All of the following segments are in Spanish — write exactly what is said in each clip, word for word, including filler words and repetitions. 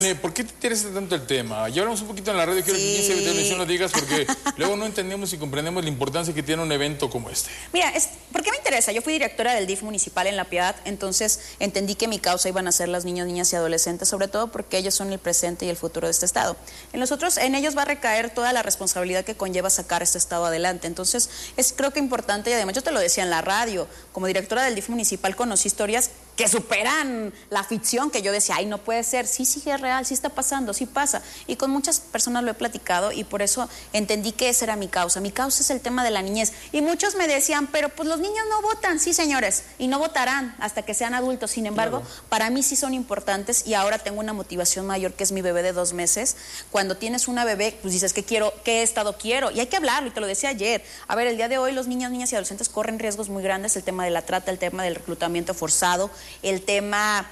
¿Por qué te interesa tanto el tema? Ya hablamos un poquito en la radio, quiero sí. que quince de televisión lo digas porque luego no entendemos y comprendemos la importancia que tiene un evento como este. Mira, es, ¿por qué me interesa? Yo fui directora del D I F municipal en La Piedad, entonces entendí que mi causa iban a ser las niñas, niñas y adolescentes, sobre todo porque ellos son el presente y el futuro de este estado. En nosotros, en ellos va a recaer toda la responsabilidad que conlleva sacar este estado adelante. Entonces, es creo que importante, y además yo te lo decía en la radio, como directora del D I F municipal conocí historias que superan la ficción, que yo decía, ay, no puede ser, sí, sí es real, sí está pasando, sí pasa, y con muchas personas lo he platicado y por eso entendí que esa era mi causa. Mi causa es el tema de la niñez, y muchos me decían, pero pues los niños no votan. Sí, señores, y no votarán hasta que sean adultos. Sin embargo, claro, para mí sí son importantes, y ahora tengo una motivación mayor, que es mi bebé de dos meses. Cuando tienes una bebé, pues dices, ¿qué quiero? ¿Qué estado quiero? Y hay que hablarlo, y te lo decía ayer. A ver, el día de hoy los niños, niñas y adolescentes corren riesgos muy grandes, el tema de la trata, el tema del reclutamiento forzado, el tema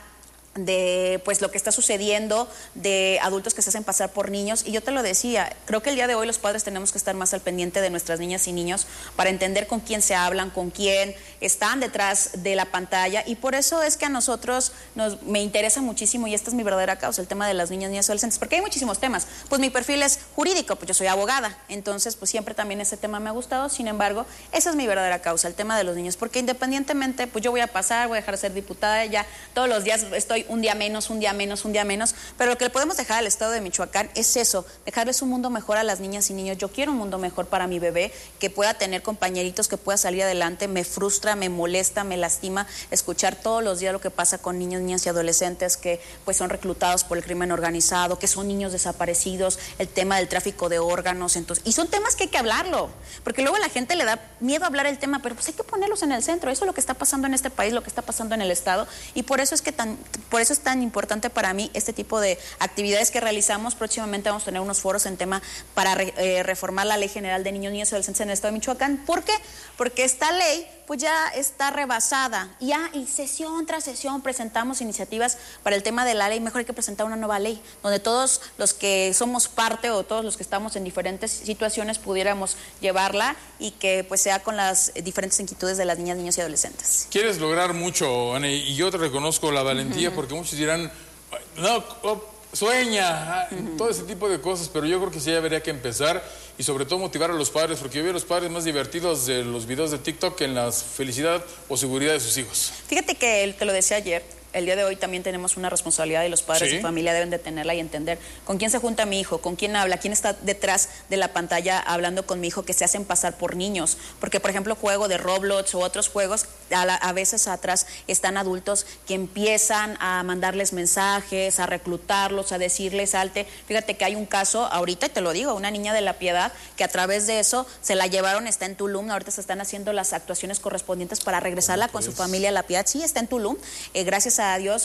de pues lo que está sucediendo de adultos que se hacen pasar por niños. Y yo te lo decía, creo que el día de hoy los padres tenemos que estar más al pendiente de nuestras niñas y niños para entender con quién se hablan, con quién están detrás de la pantalla, y por eso es que a nosotros nos, me interesa muchísimo, y esta es mi verdadera causa, el tema de las niñas, niñas y adolescentes, porque hay muchísimos temas. Pues mi perfil es jurídico, pues yo soy abogada, entonces pues siempre también ese tema me ha gustado. Sin embargo, esa es mi verdadera causa, el tema de los niños, porque independientemente, pues yo voy a pasar, voy a dejar de ser diputada, ya todos los días estoy un día menos, un día menos, un día menos, pero lo que le podemos dejar al estado de Michoacán es eso, dejarles un mundo mejor a las niñas y niños. Yo quiero un mundo mejor para mi bebé, que pueda tener compañeritos, que pueda salir adelante. Me frustra, me molesta, me lastima escuchar todos los días lo que pasa con niños, niñas y adolescentes que pues son reclutados por el crimen organizado, que son niños desaparecidos, el tema del tráfico de órganos. Entonces, y son temas que hay que hablarlo, porque luego a la gente le da miedo hablar el tema, pero pues hay que ponerlos en el centro. Eso es lo que está pasando en este país, lo que está pasando en el estado, y por eso es que tan, por eso es tan importante para mí este tipo de actividades que realizamos. Próximamente vamos a tener unos foros en tema para re, eh, reformar la Ley General de Niños, Niñas y Adolescentes en el estado de Michoacán. ¿Por qué? Porque esta ley pues ya está rebasada, y, ya, y sesión tras sesión presentamos iniciativas para el tema de la ley. Mejor hay que presentar una nueva ley, donde todos los que somos parte o todos los que estamos en diferentes situaciones pudiéramos llevarla, y que pues sea con las diferentes inquietudes de las niñas, niños y adolescentes. Quieres lograr mucho, Ana, y yo te reconozco la valentía, uh-huh, porque muchos dirán, no, oh, sueña, uh-huh, todo ese tipo de cosas, pero yo creo que sí habría que empezar, y sobre todo motivar a los padres, porque yo veo a los padres más divertidos de los videos de TikTok que en la felicidad o seguridad de sus hijos. Fíjate que él, te lo decía ayer, el día de hoy también tenemos una responsabilidad, y los padres, ¿sí?, de familia deben de tenerla y entender con quién se junta mi hijo, con quién habla, quién está detrás de la pantalla hablando con mi hijo, que se hacen pasar por niños. Porque, por ejemplo, juego de Roblox o otros juegos, a, la, a veces atrás están adultos que empiezan a mandarles mensajes, a reclutarlos, a decirles salte. Fíjate que hay un caso, ahorita y te lo digo, una niña de La Piedad, que a través de eso se la llevaron, está en Tulum, ahorita se están haciendo las actuaciones correspondientes para regresarla con su familia a La Piedad. Sí, está en Tulum, eh, gracias a Dios,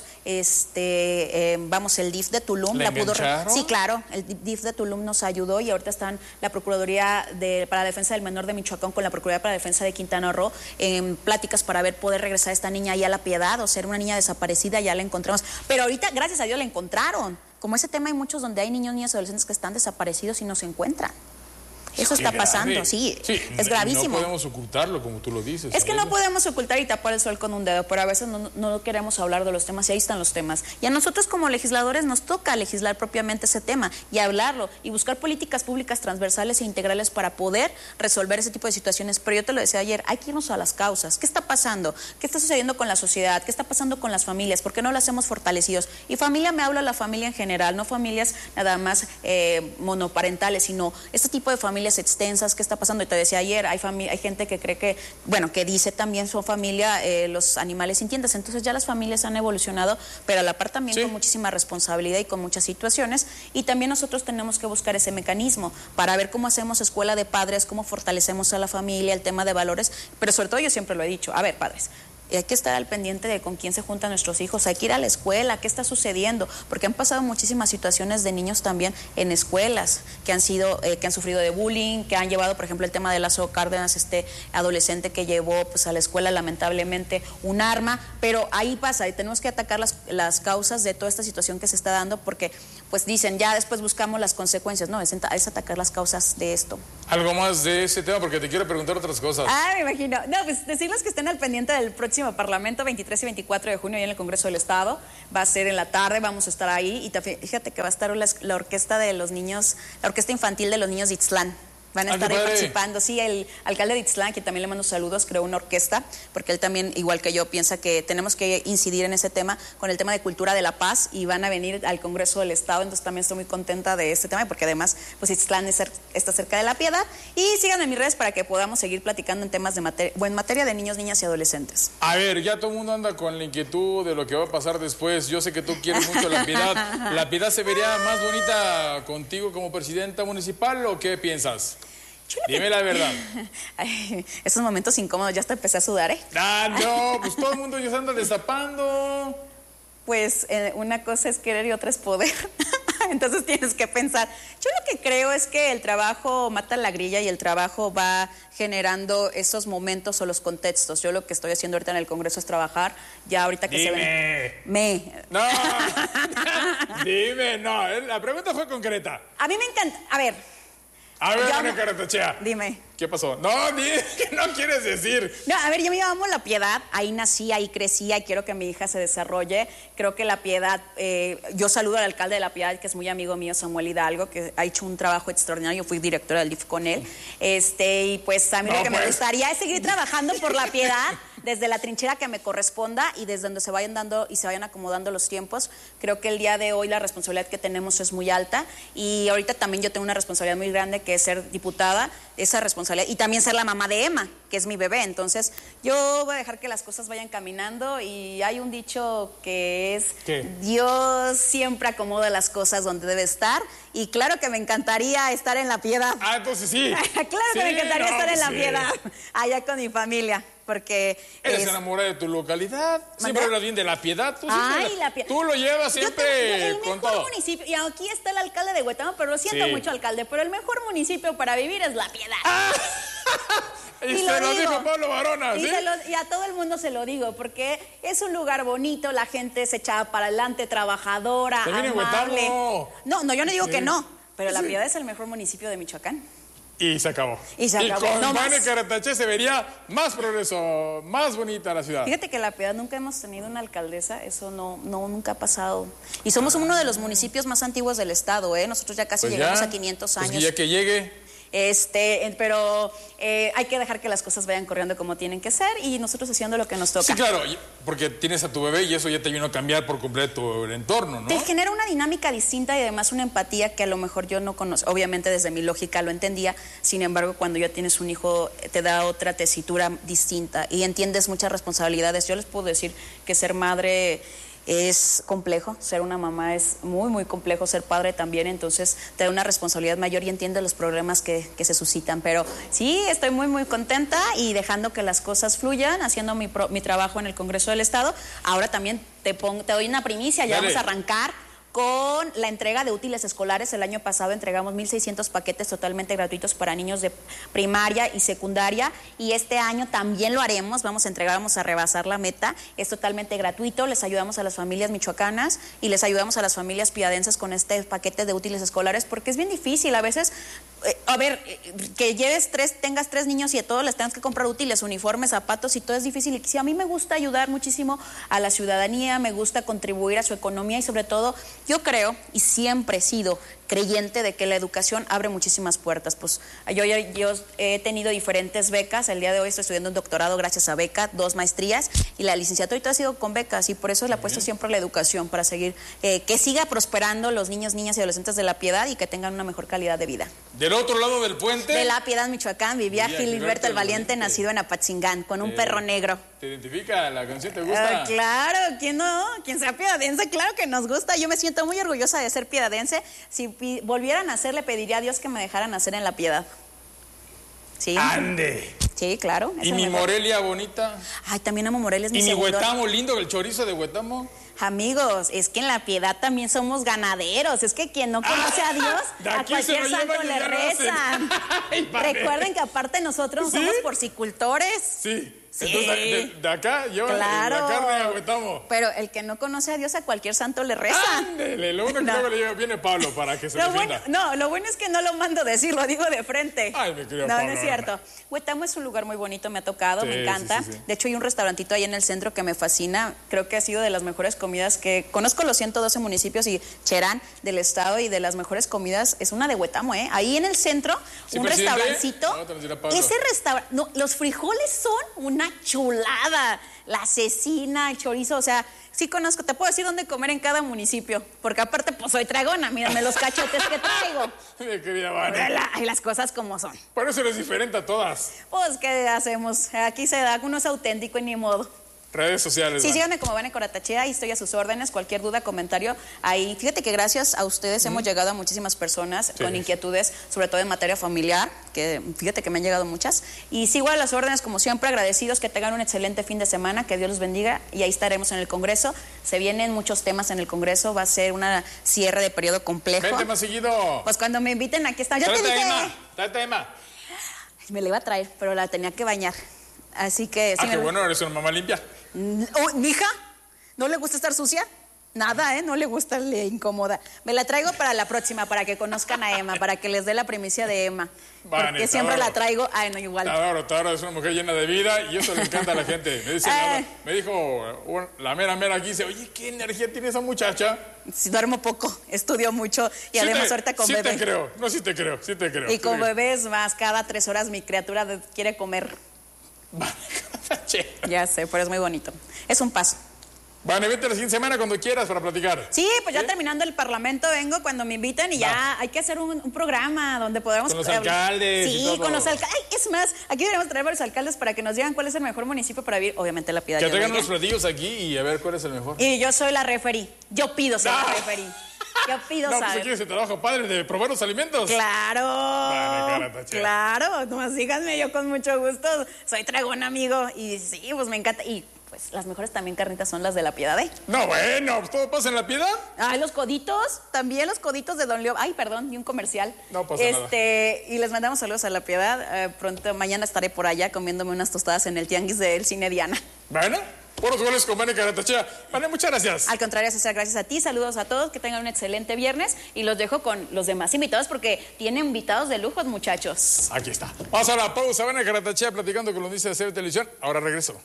este, eh, vamos, el D I F de Tulum ¿La la pudo... engancharon? Sí, claro, el D I F de Tulum nos ayudó, y ahorita están la Procuraduría de, para la Defensa del Menor de Michoacán con la Procuraduría para la Defensa de Quintana Roo en pláticas para ver poder regresar a esta niña ahí a La Piedad, o ser una niña desaparecida, ya la encontramos. Pero ahorita, gracias a Dios, la encontraron. Como ese tema hay muchos donde hay niños, niñas y adolescentes que están desaparecidos y no se encuentran. Eso está pasando, sí, sí, es gravísimo. No podemos ocultarlo, como tú lo dices. Es que no podemos ocultar y tapar el sol con un dedo, pero a veces no, no queremos hablar de los temas, y ahí están los temas. Y a nosotros como legisladores nos toca legislar propiamente ese tema y hablarlo, y buscar políticas públicas transversales e integrales para poder resolver ese tipo de situaciones. Pero yo te lo decía ayer, hay que irnos a las causas. ¿Qué está pasando? ¿Qué está sucediendo con la sociedad? ¿Qué está pasando con las familias? ¿Por qué no las hemos fortalecidos? Y familia, me habla la familia en general, no familias nada más eh, monoparentales, sino este tipo de familias extensas. ¿Qué está pasando? Y te decía ayer, hay, hay gente que cree que, bueno, que dice también su familia, eh, los animales sintientes. Entonces ya las familias han evolucionado, pero a la par también, sí, con muchísima responsabilidad y con muchas situaciones. Y también nosotros tenemos que buscar ese mecanismo para ver cómo hacemos escuela de padres, cómo fortalecemos a la familia, el tema de valores. Pero sobre todo yo siempre lo he dicho, a ver, padres, y hay que estar al pendiente de con quién se juntan nuestros hijos, hay que ir a la escuela, qué está sucediendo, porque han pasado muchísimas situaciones de niños también en escuelas que han sido, eh, que han sufrido de bullying, que han llevado, por ejemplo, el tema de Lazo Cárdenas, este adolescente que llevó pues a la escuela lamentablemente un arma. Pero ahí pasa, y tenemos que atacar las, las causas de toda esta situación que se está dando, porque pues dicen, ya después buscamos las consecuencias. No, es, es atacar las causas de esto. Algo más de ese tema, porque te quiero preguntar otras cosas. Ah, me imagino. No, pues decirles que estén al pendiente del próximo próximo Parlamento, veintitrés y veinticuatro de junio, ahí en el Congreso del Estado. Va a ser en la tarde, vamos a estar ahí. Y te, fíjate que va a estar la, la orquesta de los niños, la orquesta infantil de los niños de Ixtlán. Van a estar ahí participando. Sí, el alcalde de Ixtlán, que también le mando saludos, creó una orquesta, porque él también, igual que yo, piensa que tenemos que incidir en ese tema, con el tema de cultura de la paz, y van a venir al Congreso del Estado, entonces también estoy muy contenta de este tema, porque además, pues Ixtlán es, está cerca de La Piedad. Y síganme en mis redes para que podamos seguir platicando en temas de materia, o en materia de niños, niñas y adolescentes. A ver, ya todo el mundo anda con la inquietud de lo que va a pasar después. Yo sé que tú quieres mucho La Piedad. ¿La Piedad se vería más bonita contigo como presidenta municipal o qué piensas? Dime la verdad. Ay, esos momentos incómodos, ya hasta empecé a sudar, ¿eh? Ah, no, pues todo el mundo ya se anda destapando. Pues eh, una cosa es querer y otra es poder. Entonces tienes que pensar. Yo lo que creo es que el trabajo mata la grilla y el trabajo va generando esos momentos o los contextos. Yo lo que estoy haciendo ahorita en el Congreso es trabajar. Ya ahorita que Dime. se ven... Me. No. Dime, no. La pregunta fue concreta. A mí me encanta. A ver. A ver, Yo Mónica amo... Carretachea. Dime. ¿Qué pasó? No, ni que no quieres decir. No, a ver, yo me llamo La Piedad, ahí nací, ahí crecí, y quiero que mi hija se desarrolle. Creo que La Piedad, eh, yo saludo al alcalde de La Piedad, que es muy amigo mío, Samuel Hidalgo, que ha hecho un trabajo extraordinario. Yo fui directora del D I F con él. Este, y pues a mí no, lo que pues. me gustaría es seguir trabajando por La Piedad, desde la trinchera que me corresponda y desde donde se vayan dando y se vayan acomodando los tiempos. Creo que el día de hoy la responsabilidad que tenemos es muy alta, y ahorita también yo tengo una responsabilidad muy grande, que es ser diputada, esa responsabilidad, y también ser la mamá de Emma, que es mi bebé. Entonces yo voy a dejar que las cosas vayan caminando, y hay un dicho que es: ¿qué? Dios siempre acomoda las cosas donde debe estar, y claro que me encantaría estar en La Piedad. Ah, entonces sí. Claro sí, que me encantaría no, estar en La sí. Piedad, allá con mi familia. Porque eres es... enamorada de tu localidad. Siempre hablas bien de La Piedad. Tú, Ay, la... la Piedad. Tú lo llevas siempre te... el con mejor todo. municipio, y aquí está el alcalde de Huetamo, pero lo siento sí. mucho, alcalde, pero el mejor municipio para vivir es La Piedad. Ah, y, y se lo, lo dijo Pablo Varona, y, ¿sí? se lo, y a todo el mundo se lo digo, porque es un lugar bonito, la gente se echaba para adelante, trabajadora, amable. No, no, yo no digo sí. que no, pero sí. La Piedad es el mejor municipio de Michoacán. Y se acabó. Y se acabó. Y con no Mónica Carretachea se vería más progreso, más bonita la ciudad. Fíjate que La Piedad nunca hemos tenido una alcaldesa, eso no, no nunca ha pasado. Y somos uno de los municipios más antiguos del estado, ¿eh? Nosotros ya casi pues llegamos ya, a quinientos años. Pues ya que llegue. Este, pero eh, hay que dejar que las cosas vayan corriendo como tienen que ser, y nosotros haciendo lo que nos toca. Sí, claro, porque tienes a tu bebé y eso ya te vino a cambiar por completo el entorno, ¿no? Te genera una dinámica distinta y además una empatía que a lo mejor yo no conozco. Obviamente desde mi lógica lo entendía, sin embargo cuando ya tienes un hijo te da otra tesitura distinta y entiendes muchas responsabilidades. Yo les puedo decir que ser madre es complejo, ser una mamá es muy, muy complejo, ser padre también, entonces te da una responsabilidad mayor y entiendes los problemas que, que se suscitan, pero sí, estoy muy, muy contenta y dejando que las cosas fluyan, haciendo mi, pro, mi trabajo en el Congreso del Estado. Ahora también te, pongo, te doy una primicia, ya Dale. Vamos a arrancar con la entrega de útiles escolares. El año pasado entregamos mil seiscientos paquetes totalmente gratuitos para niños de primaria y secundaria, y este año también lo haremos, vamos a entregar, vamos a rebasar la meta, es totalmente gratuito, les ayudamos a las familias michoacanas y les ayudamos a las familias piadenses con este paquete de útiles escolares, porque es bien difícil a veces, eh, a ver, eh, que lleves tres, tengas tres niños y a todos les tengas que comprar útiles, uniformes, zapatos y todo es difícil, y si a mí me gusta ayudar muchísimo a la ciudadanía, me gusta contribuir a su economía y sobre todo yo creo y siempre he sido creyente de que la educación abre muchísimas puertas. Pues yo, yo, yo he tenido diferentes becas, el día de hoy estoy estudiando un doctorado gracias a beca, dos maestrías y la licenciatura y todo ha sido con becas, y por eso le apuesto siempre a la educación para seguir, eh, que siga prosperando los niños, niñas y adolescentes de La Piedad y que tengan una mejor calidad de vida. Del otro lado del puente. De La Piedad, Michoacán, vivía Gilberto, Gilberto el Valiente, Valiente, nacido en Apatzingán, con un eh, perro negro. ¿Te identifica? ¿La canción te gusta? Uh, claro, ¿quién no? ¿Quién sea piedadense? Claro que nos gusta. Yo me siento muy orgullosa de ser piedadense. Si volvieran a nacer, le pediría a Dios que me dejara nacer en La Piedad. ¿Sí? ¡Ande! Sí, claro. ¿Y mi Morelia bonita? Ay, también amo Morelia, es mi ¿Y mi segundo. Huetamo lindo, el chorizo de Huetamo? Amigos, es que en La Piedad también somos ganaderos. Es que quien no conoce ah, a Dios, a cualquier santo le rezan. Recuerden que aparte nosotros sí. somos porcicultores. Sí. Sí. Entonces, de, de acá, yo claro. la carne a Huetamo. Pero el que no conoce a Dios, a cualquier santo le reza. Ándele, lo único que No. luego le lleva viene Pablo para que se Lo defienda. bueno, no, lo bueno es que no lo mando decir, lo digo de frente. Ay, mi querido No, Pablo, no es cierto. Huetamo es un lugar muy bonito, me ha tocado, Sí, me encanta. sí, sí, sí. De hecho, hay un restaurantito ahí en el centro que me fascina. Creo que ha sido de las mejores comidas que... Conozco los ciento doce municipios y Cherán del estado, y de las mejores comidas es una de Huetamo, ¿eh? Ahí en el centro, Sí, un presidente. restaurancito. No, te lo dirá Pablo. Ese restaurante... No, los frijoles son una chulada. La cecina, el chorizo, o sea... Sí conozco, te puedo decir dónde comer en cada municipio, porque aparte pues soy tragona, mírenme los cachetes que traigo. Mi querida Vane. Hay las cosas como son. Por eso eres diferente a todas. Pues, ¿qué hacemos? Aquí se da, uno es auténtico y ni modo. Redes sociales. Sí, Vane. síganme como Vane Coratachea, ahí estoy a sus órdenes, cualquier duda, comentario. Ahí, fíjate que gracias a ustedes hemos llegado a muchísimas personas Sí. con inquietudes, sobre todo en materia familiar, que fíjate que me han llegado muchas. Y sigo a las órdenes, como siempre, agradecidos, que tengan un excelente fin de semana, que Dios los bendiga, y ahí estaremos en el Congreso. Se vienen muchos temas en el Congreso, va a ser una cierre de periodo complejo. Vente más seguido. Pues cuando me inviten, aquí está. Yo te Tráete a dije, Emma. Tráete a Emma. me la iba a traer, pero la tenía que bañar. Así que... Ah, sí qué me- bueno, eres una mamá limpia. Oh, ¿mija? ¿No le gusta estar sucia? Nada, ¿eh? No le gusta, le incomoda. Me la traigo para la próxima, para que conozcan a Emma, para que les dé la primicia de Emma. Vale, Porque te siempre adoro. la traigo... Ay, no, Te igual. adoro, te adoro, es una mujer llena de vida y eso le encanta a la gente. Me, dice, Eh. me dijo uh, la mera mera aquí, dice, oye, ¿qué energía tiene esa muchacha? Si duermo poco, estudio mucho y Sí además te- ahorita con sí bebé. te creo, no, sí te creo, sí te creo. Y con Sí te creo. bebés más, cada tres horas mi criatura de- quiere comer. Che. Ya sé, pero es muy bonito. Es un paso. Vale, vete la siguiente semana cuando quieras para platicar. Sí, pues ya ¿Sí? terminando el Parlamento vengo cuando me inviten y Va. ya hay que hacer un, un programa donde podamos... Con los eh, alcaldes y Sí, todo. con los alcaldes. Es más, aquí deberíamos traer varios alcaldes para que nos digan cuál es el mejor municipio para vivir. Obviamente La Piedad. Que ya traigan lo unos dije. platillos aquí y a ver cuál es el mejor. Y yo soy la referí. Yo pido ser Ah. la referí. Yo pido No, pues saber. aquí ese trabajo padre de probar los alimentos. Claro, Vale, Coratachea. claro, nomás díganme, yo con mucho gusto, soy tragón, amigo, y sí, pues me encanta, y pues las mejores también carnitas son las de La Piedad, ¿eh? No, bueno, pues todo pasa en La Piedad. Ay, los coditos, también los coditos de Don Leo, ay, perdón, y un comercial. No pasa este, Y les mandamos saludos a La Piedad, eh, pronto, mañana estaré por allá comiéndome unas tostadas en el tianguis del Cine Diana. Bueno, puros goles con Vane Coratachea. Vale, muchas gracias. Al contrario, César, gracias a ti, saludos a todos, que tengan un excelente viernes, y los dejo con los demás invitados, porque tienen invitados de lujo, muchachos. Aquí está. Vamos a la pausa. Vane Coratachea platicando con los noticias de C B Televisión. Ahora regreso.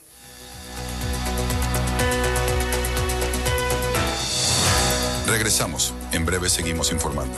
Regresamos. En breve seguimos informando.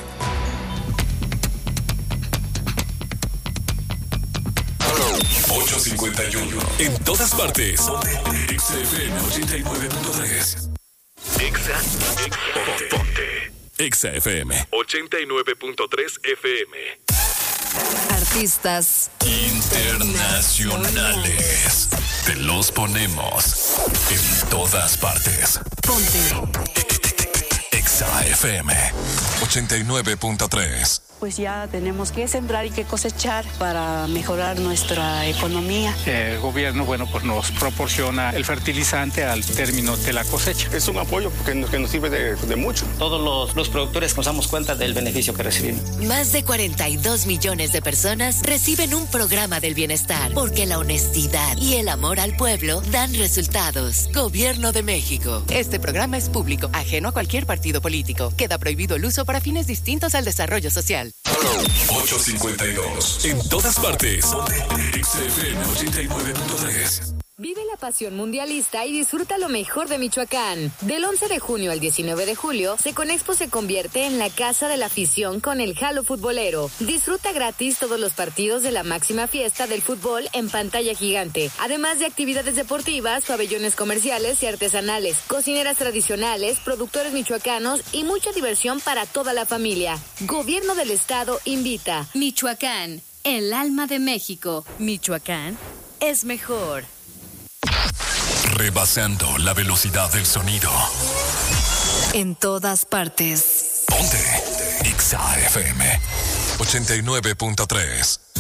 ocho cincuenta y uno. En todas partes. X F M ochenta y nueve punto tres. Exa. Ponte. Exa F M ochenta y nueve punto tres F M. Artistas Internacionales. Te los ponemos en todas partes. Ponte. Exa F M ochenta y nueve punto tres. Pues ya tenemos que sembrar y que cosechar para mejorar nuestra economía. El gobierno, bueno, pues nos proporciona el fertilizante al término de la cosecha. Es un apoyo porque nos, que nos sirve de, de mucho. Todos los, los productores nos damos cuenta del beneficio que recibimos. Más de cuarenta y dos millones de personas reciben un programa del bienestar, porque la honestidad y el amor al pueblo dan resultados. Gobierno de México. Este programa es público, ajeno a cualquier partido político. Queda prohibido el uso para fines distintos al desarrollo social. ocho cincuenta y dos. En todas partes. Exa F M ochenta y nueve punto tres. Vive la pasión mundialista y disfruta lo mejor de Michoacán. Del once de junio al diecinueve de julio, Seconexpo se convierte en la casa de la afición con el Jalo Futbolero. Disfruta gratis todos los partidos de la máxima fiesta del fútbol en pantalla gigante, además de actividades deportivas, pabellones comerciales y artesanales, cocineras tradicionales, productores michoacanos y mucha diversión para toda la familia. Gobierno del Estado invita. Michoacán, el alma de México. Michoacán es mejor. Rebasando la velocidad del sonido. En todas partes. Ponte. Exa F M ochenta y nueve punto tres.